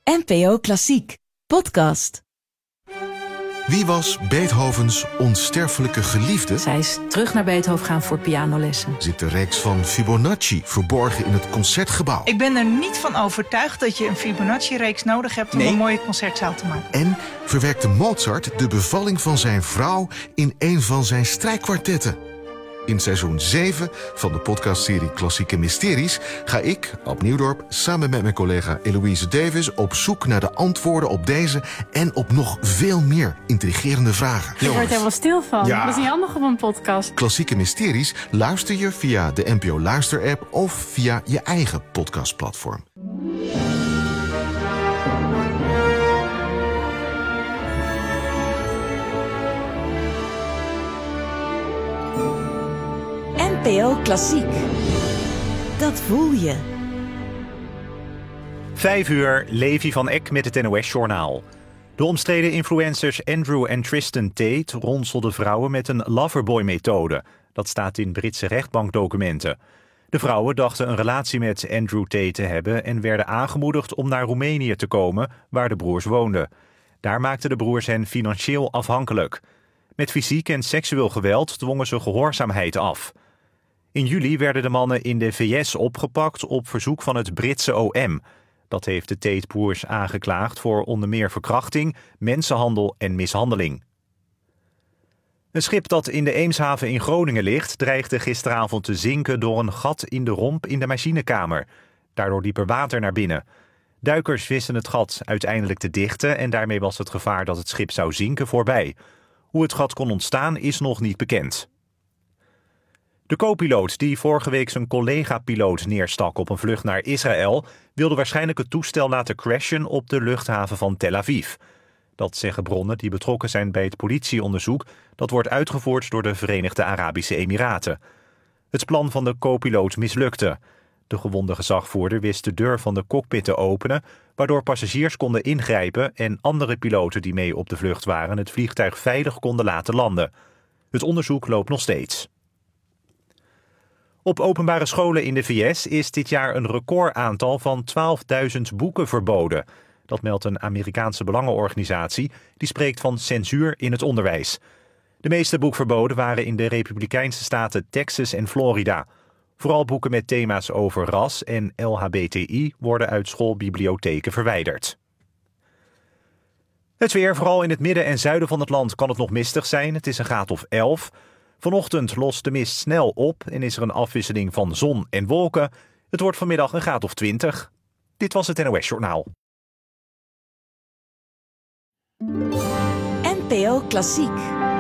NPO Klassiek podcast. Wie was Beethovens onsterfelijke geliefde? Zij is terug naar Beethoven gaan voor pianolessen. Zit de reeks van Fibonacci verborgen in het Concertgebouw? Ik ben er niet van overtuigd dat je een Fibonacci-reeks nodig hebt om een mooie concertzaal te maken. En verwerkte Mozart de bevalling van zijn vrouw in een van zijn strijkkwartetten? In seizoen 7 van de podcastserie Klassieke Mysteries ga ik, Ab Nieuwdorp, samen met mijn collega Eloïse Davis op zoek naar de antwoorden op deze en op nog veel meer intrigerende vragen. Je wordt helemaal stil van. Ja. Dat is niet handig op een podcast. Klassieke Mysteries luister je via de NPO Luister-app of via je eigen podcastplatform. NPO Klassiek. Dat voel je. 5 uur, Levi van Eck met het NOS-journaal. De omstreden influencers Andrew en Tristan Tate ronselden vrouwen met een loverboy-methode. Dat staat in Britse rechtbankdocumenten. De vrouwen dachten een relatie met Andrew Tate te hebben en werden aangemoedigd om naar Roemenië te komen, waar de broers woonden. Daar maakten de broers hen financieel afhankelijk. Met fysiek en seksueel geweld dwongen ze gehoorzaamheid af. In juli werden de mannen in de VS opgepakt op verzoek van het Britse OM. Dat heeft de Tate-broers aangeklaagd voor onder meer verkrachting, mensenhandel en mishandeling. Een schip dat in de Eemshaven in Groningen ligt, dreigde gisteravond te zinken door een gat in de romp in de machinekamer. Daardoor liep er water naar binnen. Duikers wisten het gat uiteindelijk te dichten en daarmee was het gevaar dat het schip zou zinken voorbij. Hoe het gat kon ontstaan is nog niet bekend. De co-piloot die vorige week zijn collega-piloot neerstak op een vlucht naar Israël wilde waarschijnlijk het toestel laten crashen op de luchthaven van Tel Aviv. Dat zeggen bronnen die betrokken zijn bij het politieonderzoek dat wordt uitgevoerd door de Verenigde Arabische Emiraten. Het plan van de co-piloot mislukte. De gewonde gezagvoerder wist de deur van de cockpit te openen, waardoor passagiers konden ingrijpen en andere piloten die mee op de vlucht waren het vliegtuig veilig konden laten landen. Het onderzoek loopt nog steeds. Op openbare scholen in de VS is dit jaar een recordaantal van 12.000 boeken verboden. Dat meldt een Amerikaanse belangenorganisatie die spreekt van censuur in het onderwijs. De meeste boekverboden waren in de Republikeinse staten Texas en Florida. Vooral boeken met thema's over ras en LHBTI worden uit schoolbibliotheken verwijderd. Het weer, vooral in het midden en zuiden van het land, kan het nog mistig zijn. Het is een graad of 11. Vanochtend lost de mist snel op en is er een afwisseling van zon en wolken. Het wordt vanmiddag een graad of 20. Dit was het NOS Journaal. NPO Klassiek.